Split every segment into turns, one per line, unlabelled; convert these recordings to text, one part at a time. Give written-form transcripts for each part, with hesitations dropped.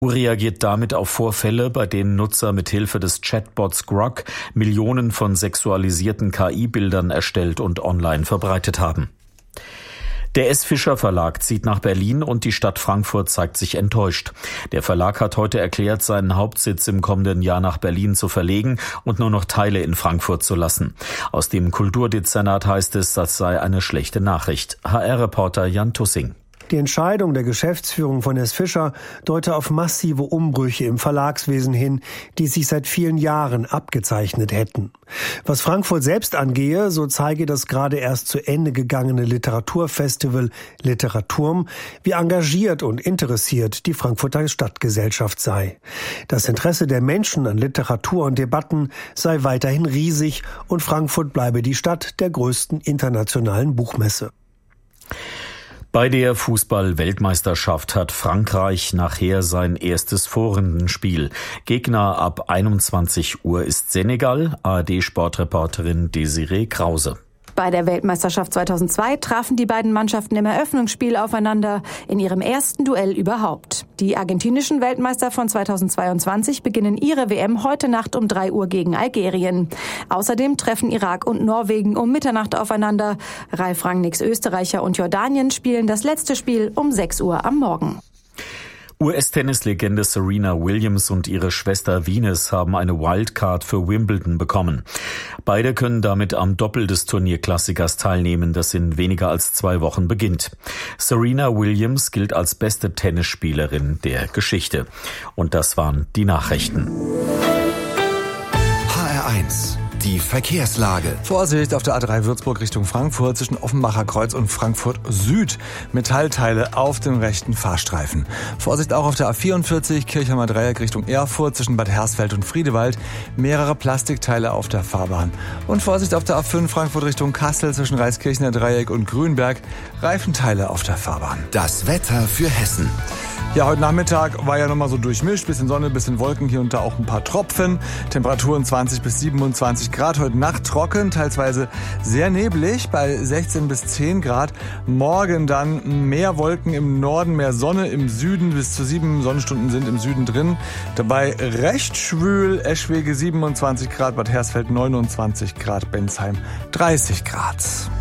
Reagiert damit auf Vorfälle, bei denen Nutzer mit Hilfe des Chatbots Grok Millionen von sexualisierten KI-Bildern erstellt und online verbreitet haben. Der S. Fischer Verlag zieht nach Berlin und die Stadt Frankfurt zeigt sich enttäuscht. Der Verlag hat heute erklärt, seinen Hauptsitz im kommenden Jahr nach Berlin zu verlegen und nur noch Teile in Frankfurt zu lassen. Aus dem Kulturdezernat heißt es, das sei eine schlechte Nachricht. HR-Reporter Jan Tussing.
Die Entscheidung der Geschäftsführung von S. Fischer deute auf massive Umbrüche im Verlagswesen hin, die sich seit vielen Jahren abgezeichnet hätten. Was Frankfurt selbst angehe, so zeige das gerade erst zu Ende gegangene Literaturfestival Literaturm, wie engagiert und interessiert die Frankfurter Stadtgesellschaft sei. Das Interesse der Menschen an Literatur und Debatten sei weiterhin riesig und Frankfurt bleibe die Stadt der größten internationalen Buchmesse.
Bei der Fußball-Weltmeisterschaft hat Frankreich nachher sein erstes Vorrundenspiel. Gegner ab 21 Uhr ist Senegal, ARD-Sportreporterin Desiree Krause.
Bei der Weltmeisterschaft 2002 trafen die beiden Mannschaften im Eröffnungsspiel aufeinander, in ihrem ersten Duell überhaupt. Die argentinischen Weltmeister von 2022 beginnen ihre WM heute Nacht um 3 Uhr gegen Algerien. Außerdem treffen Irak und Norwegen um Mitternacht aufeinander. Ralf Rangnicks Österreicher und Jordanien spielen das letzte Spiel um 6 Uhr am Morgen.
US-Tennislegende Serena Williams und ihre Schwester Venus haben eine Wildcard für Wimbledon bekommen. Beide können damit am Doppel des Turnierklassikers teilnehmen, das in weniger als 2 Wochen beginnt. Serena Williams gilt als beste Tennisspielerin der Geschichte. Und das waren die Nachrichten.
HR1. Die Verkehrslage.
Vorsicht auf der A3 Würzburg Richtung Frankfurt zwischen Offenbacher Kreuz und Frankfurt Süd. Metallteile auf dem rechten Fahrstreifen. Vorsicht auch auf der A44 Kirchheimer Dreieck Richtung Erfurt zwischen Bad Hersfeld und Friedewald. Mehrere Plastikteile auf der Fahrbahn. Und Vorsicht auf der A5 Frankfurt Richtung Kassel zwischen Reiskirchener Dreieck und Grünberg. Reifenteile auf der Fahrbahn.
Das Wetter für Hessen.
Ja, heute Nachmittag war ja nochmal so durchmischt. Bisschen Sonne, bisschen Wolken, hier und da auch ein paar Tropfen. Temperaturen 20 bis 27 Grad. Heute Nacht trocken, teilweise sehr neblig bei 16 bis 10 Grad. Morgen dann mehr Wolken im Norden, mehr Sonne im Süden. Bis zu 7 Sonnenstunden sind im Süden drin. Dabei recht schwül. Eschwege 27 Grad, Bad Hersfeld 29 Grad, Bensheim 30 Grad.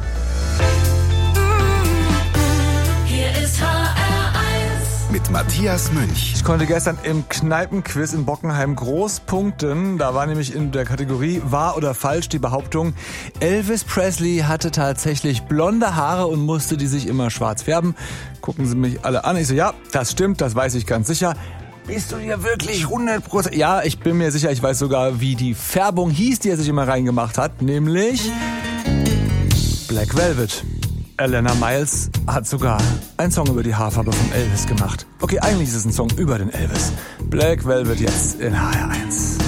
Mit Matthias Münch.
Ich konnte gestern im Kneipenquiz in Bockenheim groß punkten. Da war nämlich in der Kategorie wahr oder falsch die Behauptung, Elvis Presley hatte tatsächlich blonde Haare und musste die sich immer schwarz färben. Gucken Sie mich alle an. Ich so, ja, das stimmt, das weiß ich ganz sicher. Bist du dir wirklich 100%? Ja, ich bin mir sicher, ich weiß sogar, wie die Färbung hieß, die er sich immer reingemacht hat, nämlich Black Velvet. Elena Miles hat sogar einen Song über die Haarfarbe von Elvis gemacht. Okay, eigentlich ist es ein Song über den Elvis. Black Velvet jetzt in HR1.